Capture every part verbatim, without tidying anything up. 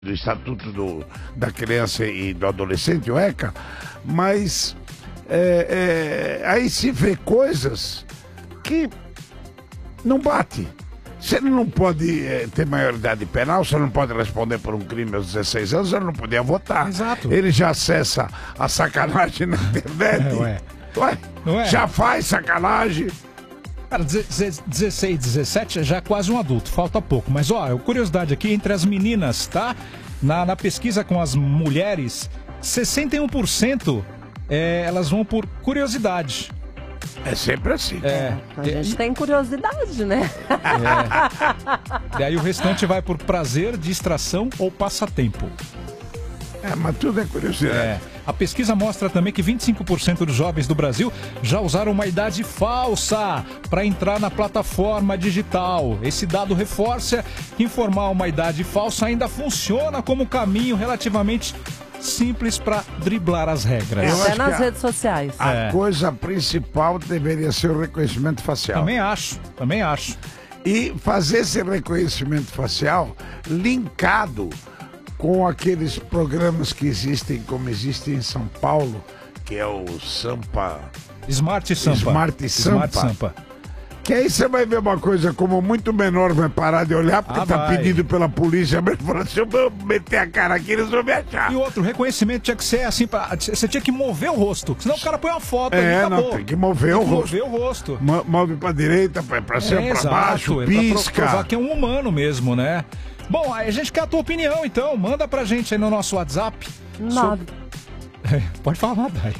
do Estatuto do, da Criança e do Adolescente, o ECA, mas é, é, aí se vê coisas que não bate. Se ele não pode é, ter maioridade penal, se ele não pode responder por um crime aos dezesseis anos, ele não podia votar. Exato. Ele já acessa a sacanagem na internet. É, ué. Ué, Não é? já faz sacanagem. Cara, dezesseis, dezessete já é quase um adulto, falta pouco. Mas, ó, curiosidade aqui, entre as meninas, tá? Na, na pesquisa com as mulheres, sessenta e um por cento é, elas vão por curiosidade. É sempre assim. É. A gente tem curiosidade, né? É. Daí o restante vai por prazer, distração ou passatempo. É, mas tudo é curiosidade. É. A pesquisa mostra também que vinte e cinco por cento dos jovens do Brasil já usaram uma idade falsa para entrar na plataforma digital. Esse dado reforça que informar uma idade falsa ainda funciona como caminho relativamente simples para driblar as regras. Eu Até acho nas que a- redes sociais. A É. coisa principal deveria ser o reconhecimento facial. Também acho, também acho. E fazer esse reconhecimento facial linkado com aqueles programas que existem, como existe em São Paulo, que é o Sampa, Smart Sampa. Smart Sampa. Smart Sampa. que aí você vai ver uma coisa, como muito menor vai parar de olhar, porque Ah, tá vai. pedido pela polícia, mas falando, se eu meter a cara aqui, eles vão me achar. E outro, reconhecimento tinha que ser assim, pra, você tinha que mover o rosto, senão o cara põe uma foto É, e acabou. não, tem que mover o rosto. Mover o rosto. Mo- Move pra direita, pra, pra cima, É, pra exato, baixo, é pra pro- pisca. provar que é um humano mesmo, né? Bom, aí a gente quer a tua opinião, então. Manda pra gente aí no nosso WhatsApp. Nove. Pode falar, Dai.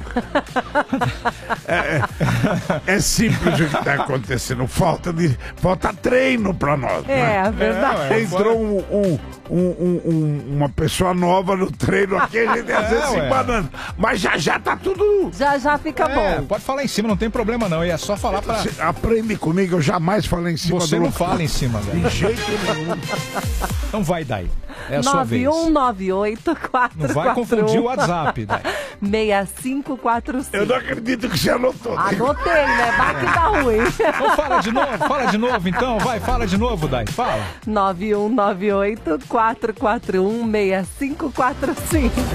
É simples o que está acontecendo. Falta, de, falta treino para nós. É, né? verdade. É, Entrou um, um, um, um, uma pessoa nova no treino aqui, a gente às vezes se ué. embanando. Mas já já tá tudo. Já já fica É, bom. pode falar em cima, não tem problema não. E é só falar pra... Você aprende comigo, eu jamais falei em cima Você do não locutor. fala em cima, velho. De jeito nenhum. Então vai, Dai. É a sua nove vez. um nove oito quatro Não vai quatro confundir um o WhatsApp, Dai. seis cinco quatro cinco. Eu não acredito que você anotou. Anotei, né? Vai que dá ruim. Então fala de novo, fala de novo então. Vai, fala de novo, Dai. Fala. nove um nove oito quatro quatro um seis cinco quatro cinco.